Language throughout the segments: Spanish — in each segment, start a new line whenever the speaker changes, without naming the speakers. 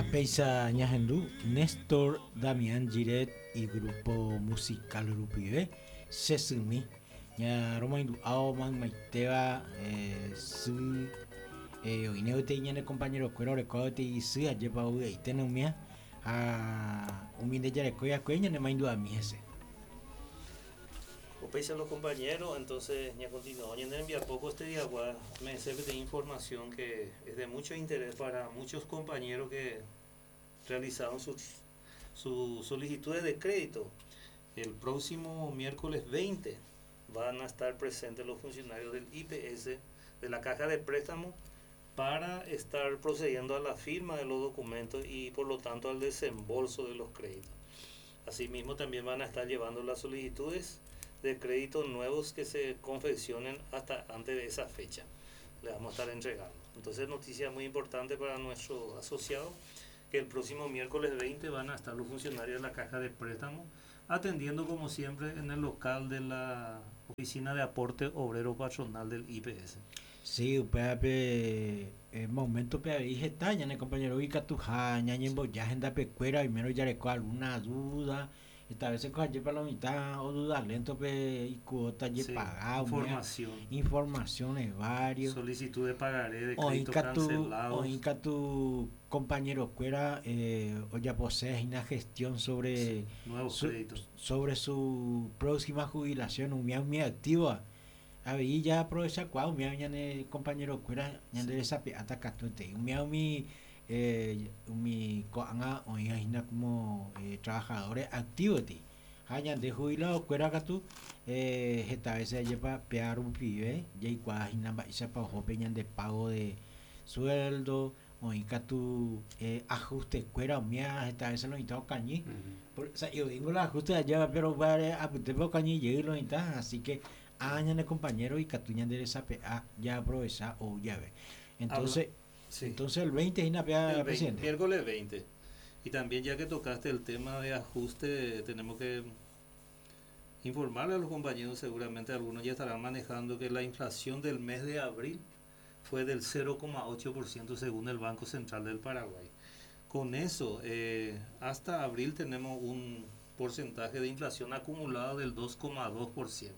Peisa Ñahendú, Néstor Damián Giret y grupo musical Rupibe, Sesumi, Ña Romaindu Aoman Maiteba, Su, Oineo Teñane compañero Cuero Recote y Su, Ayepa Ude y Tenomia, a Uminde Yarecoya Cueña, Nemaindu a Miese.
Pese a los compañeros, entonces ya continuó. Y envía poco este día me sirve de información que es de mucho interés para muchos compañeros que realizaron sus solicitudes de crédito. El próximo miércoles 20 van a estar presentes los funcionarios del IPS, de la Caja de Préstamos, para estar procediendo a la firma de los documentos y por lo tanto al desembolso de los créditos. Asimismo también van a estar llevando las solicitudes de créditos nuevos que se confeccionen hasta antes de esa fecha. Le vamos a estar entregando. Entonces, noticia muy importante para nuestro asociado, que el próximo miércoles 20 van a estar los funcionarios de la Caja de Préstamos atendiendo como siempre en el local de la Oficina de Aporte Obrero Patronal del IPS.
Sí, upeape momento pe dije está ya compañero ubica tu jaña ñembo ya agenda pecuera primero ya reco alguna duda esta vez se coge para la mitad o duda lento pe y cuota ya
Sí,
pagado
información,
informaciones varios
solicitud de pagaré de
o
crédito cancelados.
inca tu compañero cuera o ya posees una gestión sobre
Nuevos créditos.
sobre su próxima jubilación un muy activa. Ahí ya aprovecha cuau mi compañero cuera ñande desape atacatute mi coanga o imagina como trabajadores activos ti hanya de jubilado cuera catu esta vez se lleva pear un pibe ya igual hinamba isa pa hope ñande pago de sueldo o incatu ajuste cuera o mía esta vez lo intento cañi o sea yo digo los ajustes allá pero va a te veo cañi y lo intenta así que añane compañero y catuñan de esa PA ya aprovecha o ya ve. Entonces,
sí.
Entonces el 20 es una PA presidente.
Miércoles 20. Y también ya que tocaste el tema de ajuste, tenemos que informarle a los compañeros, seguramente algunos ya estarán manejando que la inflación del mes de abril fue del 0,8% según el Banco Central del Paraguay. Con eso, hasta abril tenemos un porcentaje de inflación acumulado del 2,2%.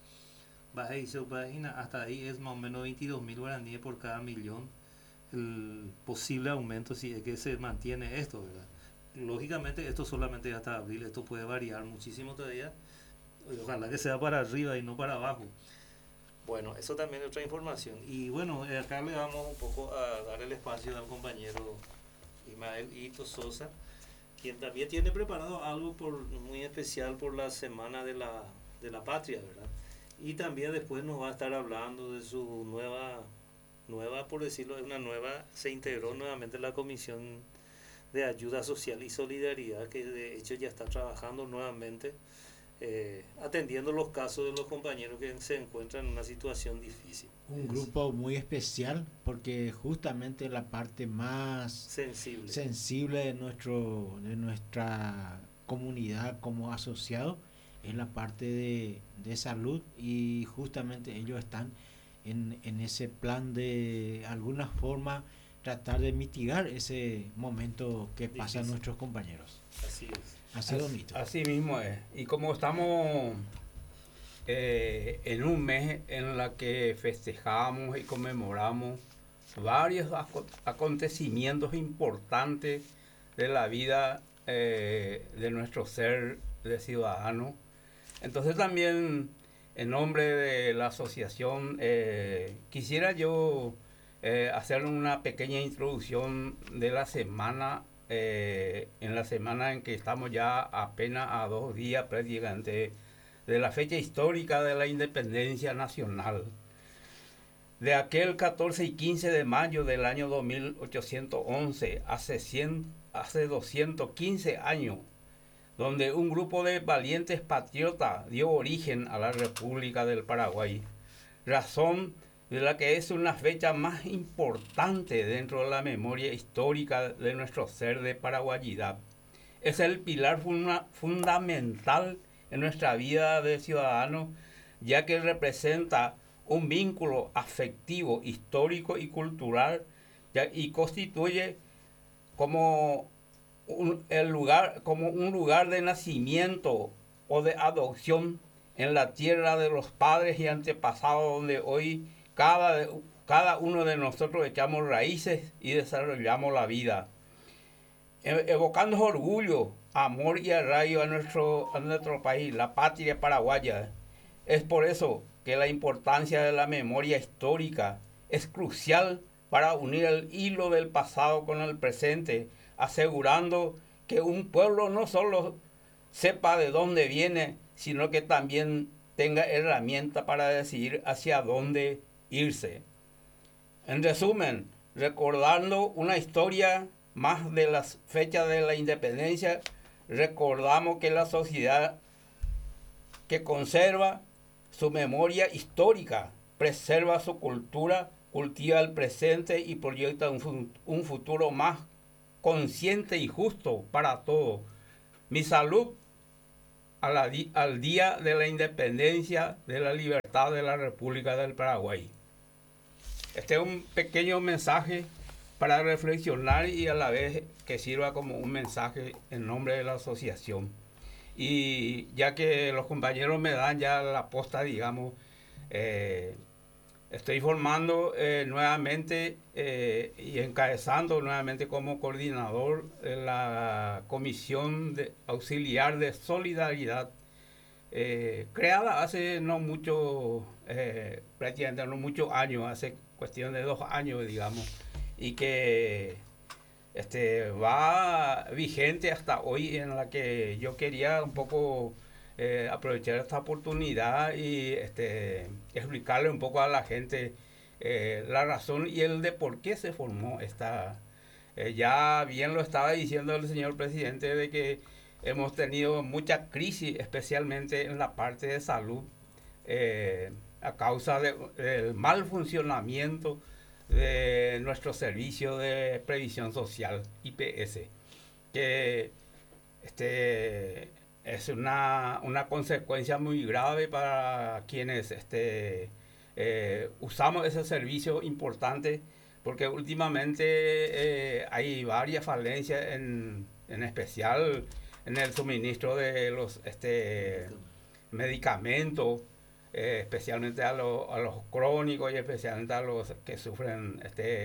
Página, hasta ahí es más o menos 22.000 guaraníes por cada millón el posible aumento si es que se mantiene esto, ¿verdad? Lógicamente esto solamente hasta abril, esto puede variar muchísimo todavía, ojalá que sea para arriba y no para abajo. Bueno, eso también es otra información. Y bueno, acá le vamos un poco a dar el espacio al compañero Ismael Ito Sosa, quien también tiene preparado algo muy especial por la Semana de la Patria, ¿verdad? Y también después nos va a estar hablando de su nueva, por decirlo, se integró nuevamente la Comisión de Ayuda Social y Solidaridad, que de hecho ya está trabajando nuevamente, atendiendo los casos de los compañeros que se encuentran en una situación difícil.
Un grupo muy especial porque justamente la parte más sensible de nuestra comunidad como asociado es la parte de salud y justamente ellos están en ese plan de alguna forma tratar de mitigar ese momento que pasan nuestros compañeros.
Así es.
Así mismo es. Y como estamos en un mes en la que festejamos y conmemoramos varios acontecimientos importantes de la vida de nuestro ser de ciudadano, entonces también en nombre de la asociación quisiera yo hacer una pequeña introducción de la semana, en la semana en que estamos ya apenas a 2 días prácticamente de la fecha histórica de la independencia nacional. De aquel 14 y 15 de mayo del año 2811, hace 215 años, donde un grupo de valientes patriotas dio origen a la República del Paraguay, razón de la que es una fecha más importante dentro de la memoria histórica de nuestro ser de paraguayidad. Es el pilar fundamental en nuestra vida de ciudadano, ya que representa un vínculo afectivo, histórico y cultural, y constituye como como un lugar de nacimiento o de adopción en la tierra de los padres y antepasados, donde hoy cada uno de nosotros echamos raíces y desarrollamos la vida, evocando orgullo, amor y arraigo a nuestro país, la patria paraguaya. Es por eso que la importancia de la memoria histórica es crucial para unir el hilo del pasado con el presente, asegurando que un pueblo no solo sepa de dónde viene, sino que también tenga herramientas para decidir hacia dónde irse. En resumen, recordando una historia más de las fechas de la independencia, recordamos que la sociedad que conserva su memoria histórica, preserva su cultura, cultiva el presente y proyecta un futuro más consciente y justo para todos. Mi salud al día de la independencia, de la libertad de la República del Paraguay. Este es un pequeño mensaje para reflexionar y a la vez que sirva como un mensaje en nombre de la asociación. Y ya que los compañeros me dan ya la posta, digamos, estoy formando nuevamente y encabezando nuevamente como coordinador de la Comisión Auxiliar de Solidaridad, creada hace no mucho, prácticamente no muchos años, hace cuestión de 2 años, digamos, y que va vigente hasta hoy, en la que yo quería un poco aprovechar esta oportunidad y explicarle un poco a la gente la razón y el de por qué se formó esta. Ya bien lo estaba diciendo el señor presidente de que hemos tenido mucha crisis, especialmente en la parte de salud, a causa del mal funcionamiento de nuestro servicio de previsión social, IPS, que es una consecuencia muy grave para quienes usamos ese servicio importante, porque últimamente hay varias falencias, en especial en el suministro de los medicamentos, especialmente a los crónicos y especialmente a los que sufren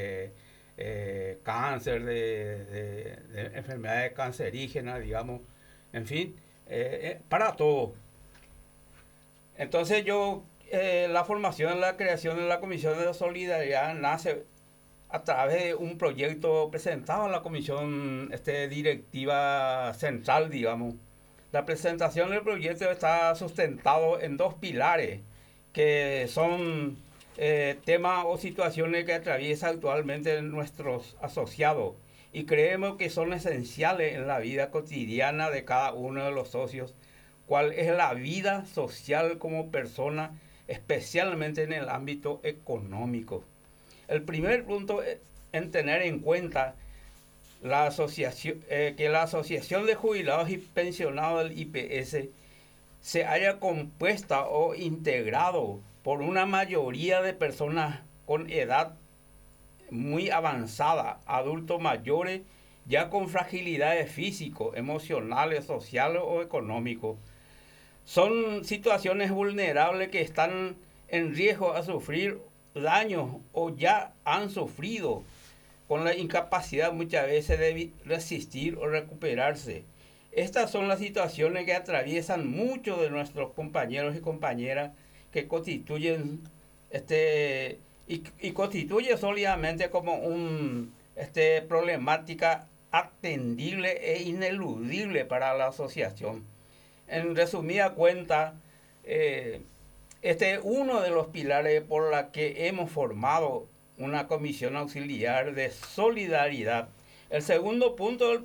cáncer, de enfermedades cancerígenas, digamos, en fin, para todo. Entonces la formación, la creación de la Comisión de Solidaridad nace a través de un proyecto presentado a la Comisión Directiva Central, digamos. La presentación del proyecto está sustentado en 2 pilares, que son temas o situaciones que atraviesan actualmente nuestros asociados y creemos que son esenciales en la vida cotidiana de cada uno de los socios, cuál es la vida social como persona, especialmente en el ámbito económico. El primer punto es en tener en cuenta que la Asociación de Jubilados y Pensionados del IPS se haya compuesta o integrado por una mayoría de personas con edad muy avanzada, adultos mayores, ya con fragilidades físicos, emocionales, sociales o económicos. Son situaciones vulnerables que están en riesgo a sufrir daños o ya han sufrido, con la incapacidad muchas veces de resistir o recuperarse. Estas son las situaciones que atraviesan muchos de nuestros compañeros y compañeras, que constituyen y constituye sólidamente como un problemática atendible e ineludible para la asociación. En resumida cuenta, este es uno de los pilares por la que hemos formado una comisión auxiliar de solidaridad. El segundo punto del